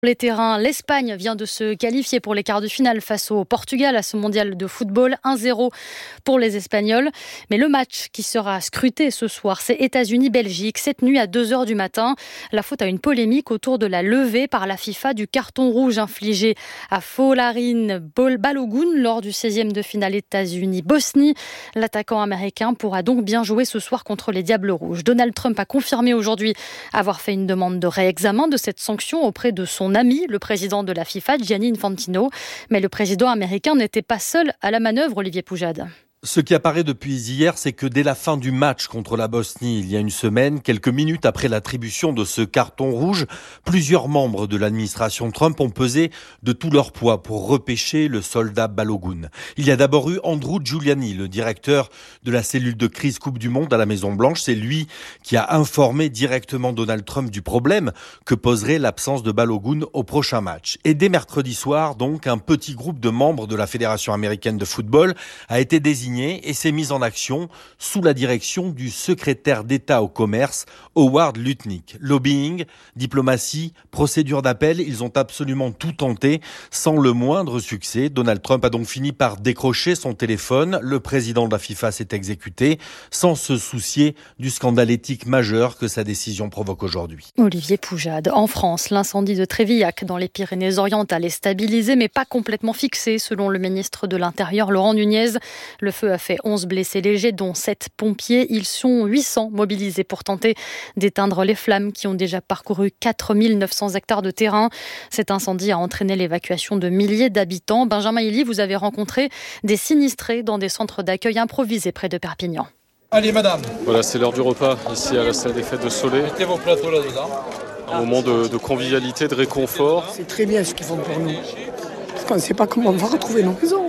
Les terrains, l'Espagne vient de se qualifier pour les quarts de finale face au Portugal à ce mondial de football. 1-0 pour les Espagnols. Mais le match qui sera scruté ce soir, c'est États-Unis-Belgique, cette nuit à 2h du matin. La faute à une polémique autour de la levée par la FIFA du carton rouge infligé à Folarin Balogun lors du 16e de finale États-Unis-Bosnie. L'attaquant américain pourra donc bien jouer ce soir contre les Diables Rouges. Donald Trump a confirmé aujourd'hui avoir fait une demande de réexamen de cette sanction auprès de son ami, le président de la FIFA, Gianni Infantino. Mais le président américain n'était pas seul à la manœuvre, Olivier Poujade. Ce qui apparaît depuis hier, c'est que dès la fin du match contre la Bosnie, il y a une semaine, quelques minutes après l'attribution de ce carton rouge, plusieurs membres de l'administration Trump ont pesé de tout leur poids pour repêcher le soldat Balogun. Il y a d'abord eu Andrew Giuliani, le directeur de la cellule de crise Coupe du Monde à la Maison-Blanche. C'est lui qui a informé directement Donald Trump du problème que poserait l'absence de Balogun au prochain match. Et dès mercredi soir, donc, un petit groupe de membres de la Fédération américaine de football a été désigné et s'est mise en action sous la direction du secrétaire d'État au commerce, Howard Lutnick. Lobbying, diplomatie, procédure d'appel, ils ont absolument tout tenté sans le moindre succès. Donald Trump a donc fini par décrocher son téléphone. Le président de la FIFA s'est exécuté sans se soucier du scandale éthique majeur que sa décision provoque aujourd'hui. Olivier Poujade. En France, l'incendie de Trévillac dans les Pyrénées-Orientales est stabilisé mais pas complètement fixé selon le ministre de l'Intérieur Laurent Nunez. Le feu a fait 11 blessés légers, dont 7 pompiers. Ils sont 800 mobilisés pour tenter d'éteindre les flammes qui ont déjà parcouru 4900 hectares de terrain. Cet incendie a entraîné l'évacuation de milliers d'habitants. Benjamin Hilly, vous avez rencontré des sinistrés dans des centres d'accueil improvisés près de Perpignan. Allez madame. Voilà, c'est l'heure du repas ici à la salle des fêtes de Soleil. Mettez vos plateaux là-dedans. Un moment de convivialité, de réconfort. C'est très bien ce qu'ils font pour nous. Parce qu'on ne sait pas comment on va retrouver nos maisons.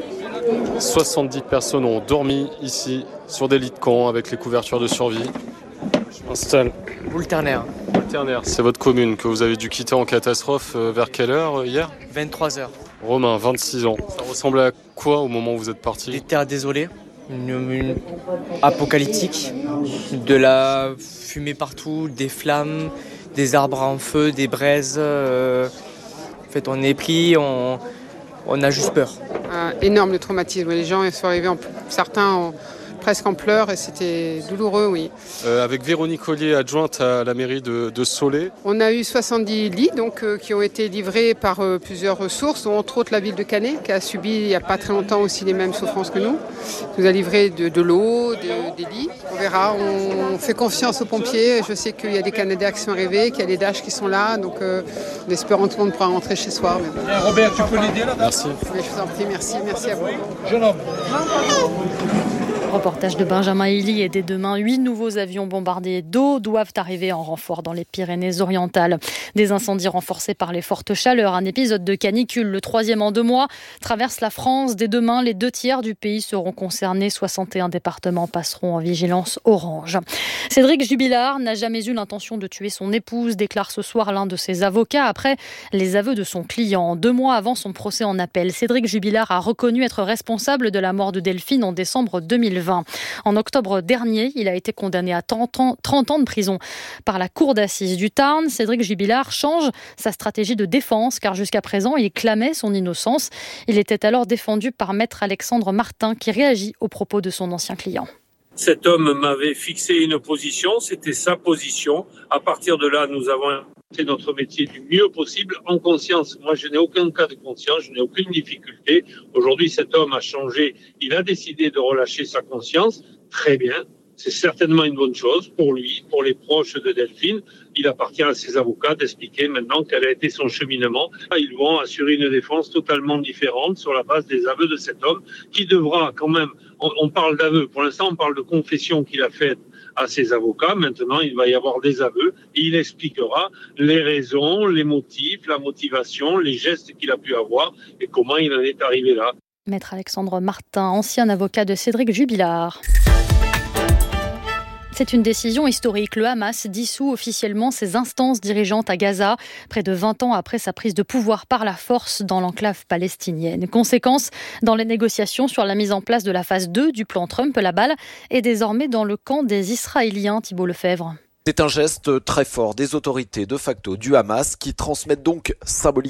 70 personnes ont dormi ici sur des lits de camp avec les couvertures de survie. Je m'installe. Boulternaire. Boulternaire, c'est votre commune que vous avez dû quitter en catastrophe vers quelle heure hier ? 23h. Romain, 26 ans. Ça ressemblait à quoi au moment où vous êtes parti ? Des terres désolées, une apocalyptique, de la fumée partout, des flammes, des arbres en feu, des braises. En fait, on est pris, on a juste peur. Énorme le traumatisme. Les gens sont arrivés, certains presque en pleurs et c'était douloureux, oui. Avec Véronique Ollier, adjointe à la mairie de Soleil. On a eu 70 lits qui ont été livrés par plusieurs ressources, dont entre autres la ville de Canet, qui a subi il n'y a pas très longtemps aussi les mêmes souffrances que nous. Qui nous a livré de l'eau, des lits. On verra, on fait confiance aux pompiers. Je sais qu'il y a des Canadiens qui sont arrivés, qu'il y a des Dash qui sont là, donc en espérant que tout le monde pourra rentrer chez soi. Bien, Robert, tu peux l'aider là ? Merci. Mais je vous en prie, merci à vous. Jeune homme. Reportage de Benjamin Hilly et dès demain, 8 nouveaux avions bombardés d'eau doivent arriver en renfort dans les Pyrénées-Orientales. Des incendies renforcés par les fortes chaleurs. Un épisode de canicule, le 3e en 2 mois, traverse la France. Dès demain, les 2/3 du pays seront concernés. 61 départements passeront en vigilance orange. Cédric Jubilard n'a jamais eu l'intention de tuer son épouse, déclare ce soir l'un de ses avocats après les aveux de son client. 2 mois avant son procès en appel, Cédric Jubilard a reconnu être responsable de la mort de Delphine en décembre 2020. En octobre dernier, il a été condamné à 30 ans de prison par la cour d'assises du Tarn. Cédric Jubilard change sa stratégie de défense car jusqu'à présent, il clamait son innocence. Il était alors défendu par maître Alexandre Martin qui réagit aux propos de son ancien client. Cet homme m'avait fixé une position, c'était sa position. À partir de là, nous avons fait notre métier du mieux possible, en conscience. Moi, je n'ai aucun cas de conscience, je n'ai aucune difficulté. Aujourd'hui, cet homme a changé, il a décidé de relâcher sa conscience. Très bien, c'est certainement une bonne chose pour lui, pour les proches de Delphine. Il appartient à ses avocats d'expliquer maintenant quel a été son cheminement. Ils vont assurer une défense totalement différente sur la base des aveux de cet homme qui devra quand même, on parle d'aveux, pour l'instant on parle de confession qu'il a faite à ses avocats. Maintenant, il va y avoir des aveux et il expliquera les raisons, les motifs, la motivation, les gestes qu'il a pu avoir et comment il en est arrivé là. Maître Alexandre Martin, ancien avocat de Cédric Jubilard. C'est une décision historique. Le Hamas dissout officiellement ses instances dirigeantes à Gaza, près de 20 ans après sa prise de pouvoir par la force dans l'enclave palestinienne. Conséquence, dans les négociations sur la mise en place de la phase 2 du plan Trump, la balle est désormais dans le camp des Israéliens, Thibault Lefebvre. C'est un geste très fort des autorités de facto du Hamas qui transmettent donc symboliquement